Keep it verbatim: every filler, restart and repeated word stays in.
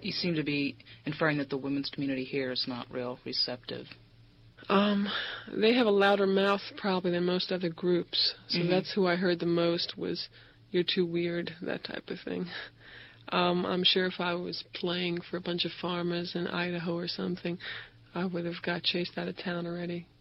you seem to be inferring that the women's community here is not real receptive. Um, they have a louder mouth probably than most other groups, so mm-hmm. that's who I heard the most was, "You're too weird," that type of thing. Um, I'm sure if I was playing for a bunch of farmers in Idaho or something, I would have got chased out of town already.